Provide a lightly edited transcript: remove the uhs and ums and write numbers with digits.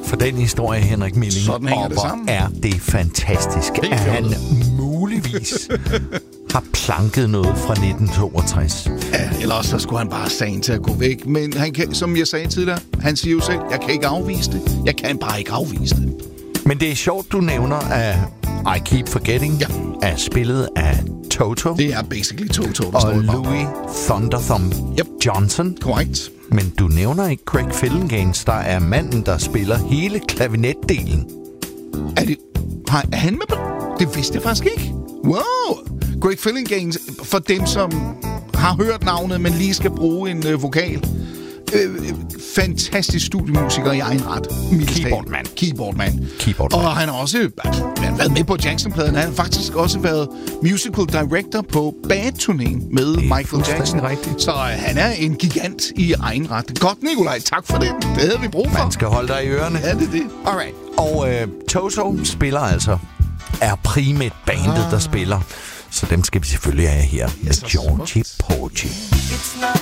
for den historie, Henrik Milling. Sådan hænger det hvor sammen. er det fantastisk, at han muligvis har planket noget fra 1962. Ja, ellers så skulle han bare have sagen til at gå væk. Men han kan, som jeg sagde tidligere, han siger jo selv, jeg kan ikke afvise det. Jeg kan bare ikke afvise det. Men det er sjovt, du nævner, at I Keep Forgetting er spillet af Toto. Det er basically Toto, der og står i Louis Thunder Thumb Johnson. Korrekt. Men du nævner ikke Craig Fillinganes, der er manden, der spiller hele klavinetdelen. Er han med på? Det vidste jeg faktisk ikke. Wow! Craig Fillinganes, for dem, som har hørt navnet, men lige skal bruge en vokal. Fantastisk studiemusiker i egen ret. Keyboardmand. Og han har også været med på Jackson-pladen. Han har faktisk også været musical director på Bad-turnéen med Michael Jackson. Rigtigt. Så han er en gigant i egen ret. Godt, Nikolaj. Tak for det. Det havde vi brug for. Man skal holde dig i ørerne. Ja, det er det. Alright. Og Toto spiller altså, er primært bandet, der spiller. Så dem skal vi selvfølgelig have her med Georgie Porgy.